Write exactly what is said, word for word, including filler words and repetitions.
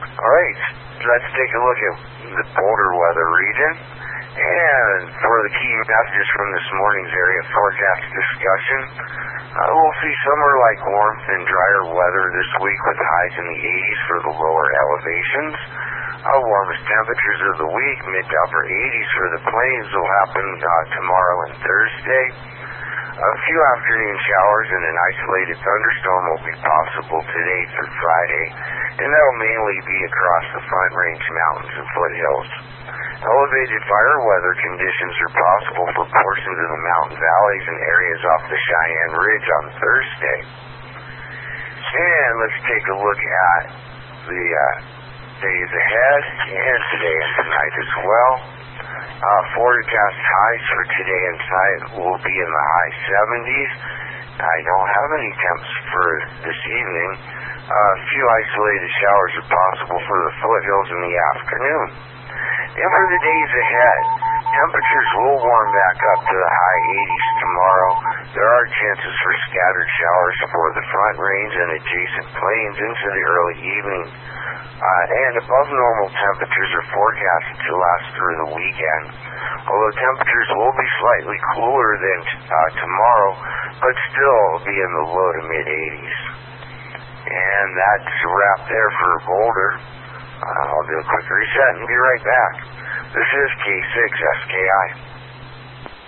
Alright, let's take a look at the Boulder weather region. And for the key messages from this morning's area forecast discussion, uh, we'll see summer-like warmth and drier weather this week with highs in the eighties for the lower elevations. Uh, warmest temperatures of the week, mid to upper eighties for the plains, will happen uh, tomorrow and Thursday. A few afternoon showers and an isolated thunderstorm will be possible today through Friday, and that will mainly be across the Front Range mountains and foothills. Elevated fire weather conditions are possible for portions of the mountain valleys and areas off the Cheyenne Ridge on Thursday. And let's take a look at the uh, days ahead and today and tonight as well. Uh, forecast highs for today and tonight will be in the high seventies. I don't have any temps for this evening. A uh, few isolated showers are possible for the foothills in the afternoon. And for the days ahead, temperatures will warm back up to the high eighties tomorrow. There are chances for scattered showers for the Front Range and adjacent plains into the early evening. Uh, and above normal temperatures are forecasted to last through the weekend. Although temperatures will be slightly cooler than uh, tomorrow, but still be in the low to mid eighties. And that's a wrap there for Boulder. Uh, I'll do a quick reset and be right back. This is K six S K I.